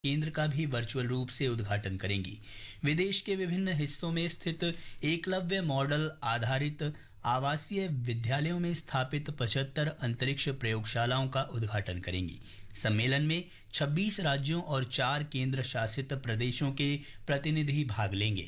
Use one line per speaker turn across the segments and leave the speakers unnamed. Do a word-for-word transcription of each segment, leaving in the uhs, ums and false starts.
केंद्र का भी वर्चुअल रूप से उद्घाटन करेंगी। विदेश के विभिन्न हिस्सों में स्थित एकलव्य मॉडल आधारित आवासीय विद्यालयों में स्थापित पचहत्तर अंतरिक्ष प्रयोगशालाओं का उद्घाटन करेंगी। सम्मेलन में छब्बीस राज्यों और चार केंद्र शासित प्रदेशों के प्रतिनिधि भाग लेंगे।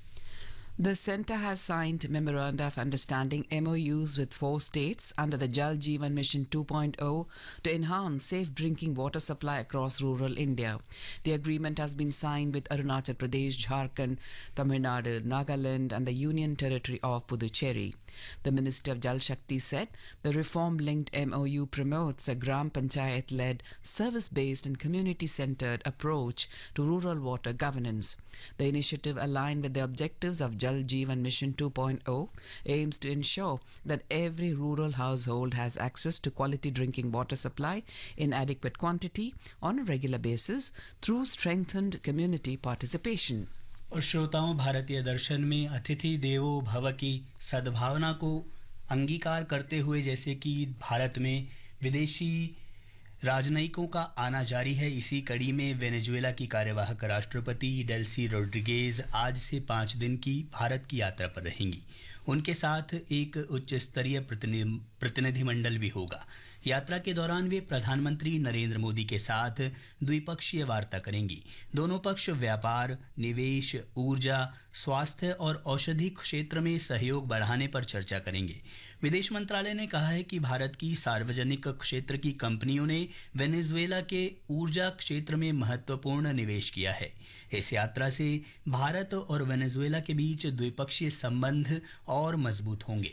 The centre has signed Memoranda of Understanding M O Us with four states under the Jal Jeevan Mission two point oh to enhance safe drinking water supply across rural India. The agreement has been signed with Arunachal Pradesh, Jharkhand, Tamil Nadu, Nagaland and the Union Territory of Puducherry. The Minister of Jal Shakti said the reform-linked M O U promotes a Gram Panchayat-led, service-based and community-centered approach to rural water governance. The initiative, aligned with the objectives of Jal Jeevan Mission two point oh, aims to ensure that every rural household has access to quality drinking water supply in adequate quantity on a regular basis through strengthened community participation.
और श्रोताओं, भारतीय दर्शन में अतिथि देवो भव की सद्भावना को अंगीकार करते हुए जैसे कि भारत में विदेशी राजनयिकों का आना जारी है, इसी कड़ी में वेनेजुएला की कार्यवाहक राष्ट्रपति डेल्सी रोड्रिगेज आज से पाँच दिन की भारत की यात्रा पर रहेंगी। उनके साथ एक उच्च स्तरीय प्रतिनिधिमंडल भी होगा। यात्रा के दौरान वे प्रधानमंत्री नरेंद्र मोदी के साथ द्विपक्षीय वार्ता करेंगी। दोनों पक्ष व्यापार, निवेश, ऊर्जा, स्वास्थ्य और औषधि क्षेत्र में सहयोग बढ़ाने पर चर्चा करेंगे। विदेश मंत्रालय ने कहा है कि भारत की सार्वजनिक क्षेत्र की कंपनियों ने वेनेजुएला के ऊर्जा क्षेत्र में महत्वपूर्ण निवेश किया है। इस यात्रा से भारत और वेनेजुएला के बीच द्विपक्षीय संबंध और मजबूत होंगे।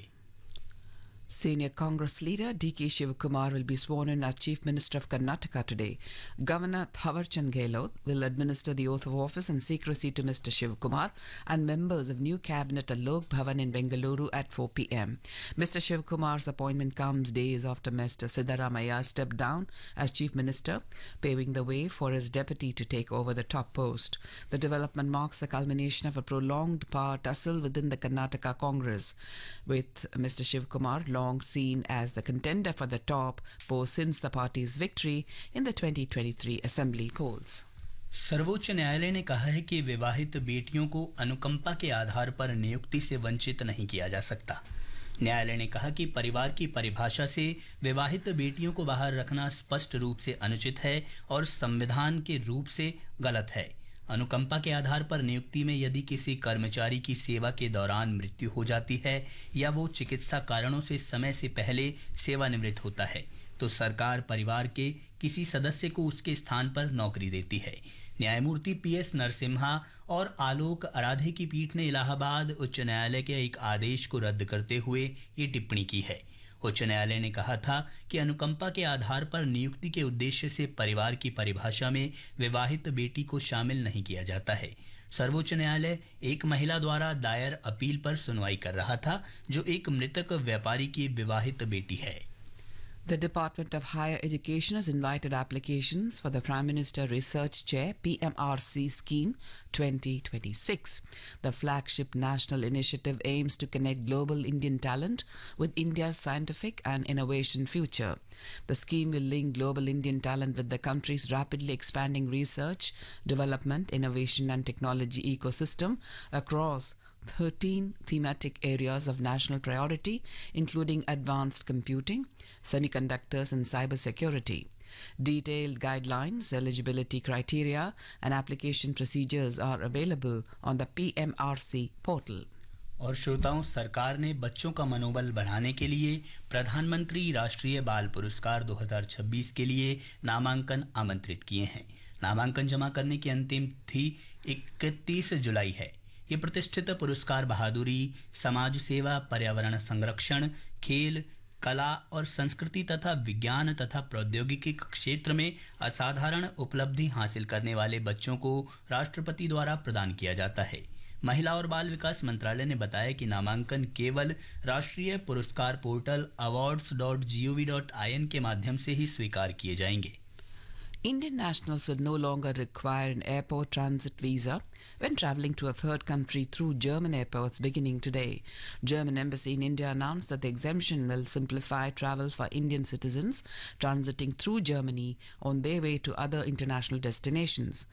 Senior Congress leader D K Shivakumar will be sworn in as Chief Minister of Karnataka today. Governor Thawarchand Gehlot will administer the oath of office in secrecy to Mister Shivakumar and members of new cabinet at Lok Bhavan in Bengaluru at four p m Mister Shivakumar's appointment comes days after Mister Siddaramaiah stepped down as Chief Minister, paving the way for his deputy to take over the top post. The development marks the culmination of a prolonged power tussle within the Karnataka Congress, with Mister Shivakumar long seen as the contender for the top post since the party's victory in the twenty twenty-three assembly polls.
सर्वोच्च न्यायालय ने कहा है कि विवाहित बेटियों को अनुकंपा के आधार पर नियुक्ति से वंचित नहीं किया जा सकता। न्यायालय ने कहा कि परिवार की परिभाषा से विवाहित बेटियों को बाहर रखना स्पष्ट रूप से अनुचित है और संविधान के रूप से गलत है। अनुकंपा के आधार पर नियुक्ति में यदि किसी कर्मचारी की सेवा के दौरान मृत्यु हो जाती है या वो चिकित्सा कारणों से समय से पहले सेवानिवृत्त होता है तो सरकार परिवार के किसी सदस्य को उसके स्थान पर नौकरी देती है। न्यायमूर्ति पी एस नरसिम्हा और आलोक आराधे की पीठ ने इलाहाबाद उच्च न्यायालय के एक आदेश को रद्द करते हुए ये टिप्पणी की है। उच्च न्यायालय ने कहा था कि अनुकंपा के आधार पर नियुक्ति के उद्देश्य से परिवार की परिभाषा में विवाहित बेटी को शामिल नहीं किया जाता है। सर्वोच्च न्यायालय एक महिला द्वारा दायर अपील पर सुनवाई कर रहा था जो एक मृतक व्यापारी की विवाहित बेटी है।
The Department of Higher Education has invited applications for the Prime Minister Research Chair P M R C Scheme twenty twenty-six. The flagship national initiative aims to connect global Indian talent with India's scientific and innovation future. The scheme will link global Indian talent with the country's rapidly expanding research, development, innovation and technology ecosystem across thirteen thematic areas of national priority, including advanced computing, semiconductors and cybersecurity. Detailed guidelines, eligibility criteria and application procedures are available on the P M R C portal.
और श्रोताओं, सरकार ने बच्चों का मनोबल बढ़ाने के लिए प्रधानमंत्री राष्ट्रीय बाल पुरस्कार दो हज़ार छब्बीस के लिए नामांकन आमंत्रित किए हैं। नामांकन जमा करने की अंतिम तिथि इकतीस जुलाई है। ये प्रतिष्ठित पुरस्कार बहादुरी, समाज सेवा, पर्यावरण संरक्षण, खेल, कला और संस्कृति तथा विज्ञान तथा प्रौद्योगिकी क्षेत्र में असाधारण उपलब्धि हासिल करने वाले बच्चों को राष्ट्रपति द्वारा प्रदान किया जाता है। महिला और बाल विकास मंत्रालय ने बताया कि नामांकन केवल राष्ट्रीय पुरस्कार portal awards dot G O V dot I N के माध्यम से ही स्वीकार किए जाएंगे।
Indian nationals will no longer require an airport transit visa when travelling to a third country through German airports beginning today. German Embassy in India announced that the exemption will simplify travel for Indian citizens transiting through Germany on their way to other international destinations.